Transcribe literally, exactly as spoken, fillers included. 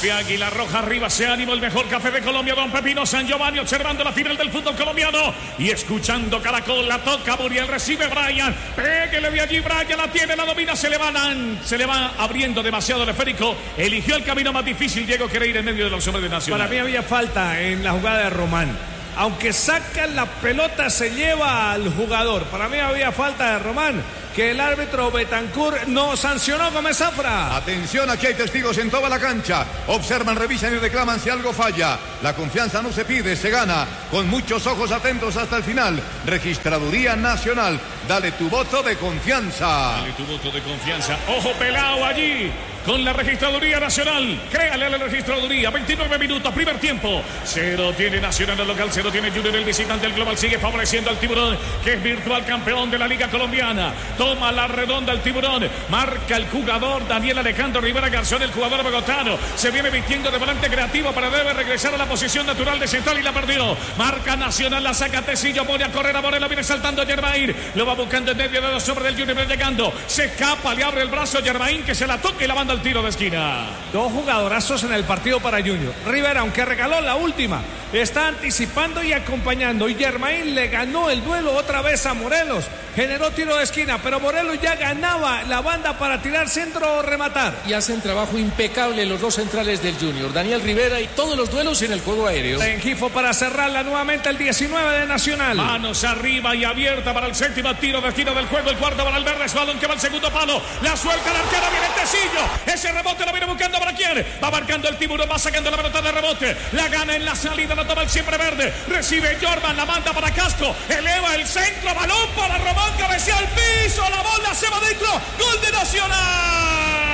Café Águila Roja, arriba se ánimo, el mejor café de Colombia, don Pepino San Giovanni, observando la final del fútbol colombiano y escuchando Caracol. La toca Muriel, recibe Brian, péguele de allí Brian, la tiene, la domina, se le van, se le va abriendo demasiado el esférico, eligió el camino más difícil, Diego quiere ir en medio de los hombres de Nacional. Para mí había falta en la jugada de Román. Aunque saca la pelota, se lleva al jugador. Para mí había falta de Román, que el árbitro Betancourt no sancionó. Gómez Zafra. Atención, aquí hay testigos en toda la cancha. Observan, revisan y reclaman si algo falla. La confianza no se pide, se gana. Con muchos ojos atentos hasta el final. Registraduría Nacional. Dale tu voto de confianza. Dale tu voto de confianza. Ojo pelado allí con la Registraduría Nacional. Créale a la Registraduría. veintinueve minutos, primer tiempo. Cero tiene Nacional el local, cero tiene Junior el visitante. El global sigue favoreciendo al Tiburón, que es virtual campeón de la Liga Colombiana. Toma la redonda el Tiburón. Marca el jugador Daniel Alejandro Rivera Garzón, el jugador bogotano. Se viene vistiendo de volante creativo para debe regresar a la posición natural de central y la perdió. Marca Nacional, la saca Tecillo, pone a correr a Moreno, viene saltando Germain. Lo va buscando en medio de los hombres del Junior, llegando. Se escapa, le abre el brazo a Germain, que se la toca y la manda al tiro de esquina. Dos jugadorazos en el partido para Junior. Rivera, aunque regaló la última, está anticipando y acompañando. Y Germain le ganó el duelo otra vez a Morelos. Generó tiro de esquina, pero Morelos ya ganaba la banda para tirar centro o rematar. Y hacen trabajo impecable los dos centrales del Junior, Daniel Rivera, y todos los duelos en el juego aéreo. Rengifo para cerrarla nuevamente el diecinueve de Nacional. Manos arriba y abierta para el séptimo tiro de esquina del juego. El cuarto para el verde, es balón que va al segundo palo. La suelta la arquera, viene el Tecillo. Ese rebote lo viene buscando para quién. Va marcando el Tiburón, va sacando la pelota de rebote. La gana en la salida, la toma el siempre verde. Recibe Jordan, la manda para Casco. Eleva el centro, balón para Román, cabecea al piso. La bola se va dentro. Gol de Nacional.